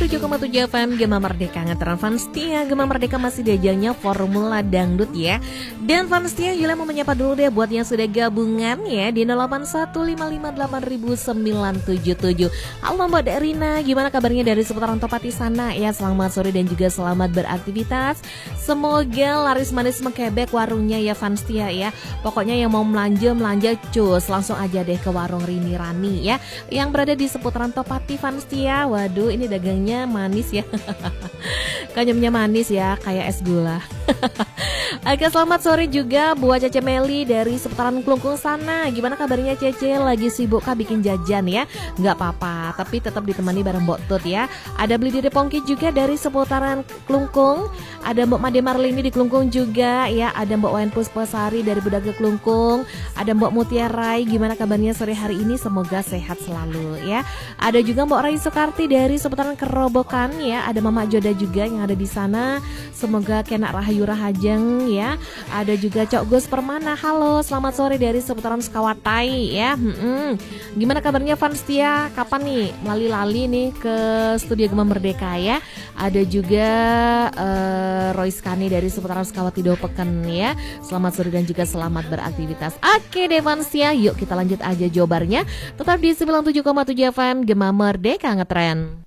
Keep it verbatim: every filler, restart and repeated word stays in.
tujuh koma tujuh F M Gema Merdeka ngeteran fans setia. Gema Merdeka masih diajangnya Formula Dangdut ya. Dan fans setia Yula mau menyapa dulu deh buat yang sudah gabungan ya di nol delapan satu lima lima delapan sembilan tujuh tujuh. Halo Mbak Darina, gimana kabarnya dari seputaran Topati sana ya? Selamat sore dan juga selamat beraktivitas. Semoga laris manis mekebek warungnya ya fans setia ya. Pokoknya yang mau belanja belanja cus langsung aja deh ke warung Rini Rani ya, yang berada di seputaran Topati fans setia. Waduh, ini dagangnya manis ya. Kanyemnya manis ya, kayak es gula. Oke, selamat sore juga buat Cece Meli dari seputaran Klungkung sana. Gimana kabarnya Cece? Lagi sibuk kah bikin jajan ya? Nggak apa-apa, tapi tetap ditemani bareng Mbok Tut ya. Ada Beli Dede Pongki juga dari seputaran Klungkung. Ada Mbok Made Marlini di Klungkung juga ya. Ada Mbok Wayan Puspasari dari Bedaga Klungkung. Ada Mbok Mutiarai. Gimana kabarnya sore hari ini? Semoga sehat selalu ya. Ada juga Mbok Rai Soekarti dari seputaran Kerobokan ya. Ada Mama Joda juga yang ada di sana. Semoga kena rahayu rahajeng ya. Ada juga Cok Gus Permana. Halo, selamat sore dari seputaran Sekawatai ya. Hmm-hmm. Gimana kabarnya fans setia? Kapan nih lali-lali nih ke Studio Gema Merdeka ya? Ada juga uh, Royce Kani dari seputaran Sekawati Dopeken ya. Selamat sore dan juga selamat beraktivitas. Oke deh fans setia, yuk kita lanjut aja jawabannya. Tetap di sembilan puluh tujuh koma tujuh F M Gema Merdeka ngetren.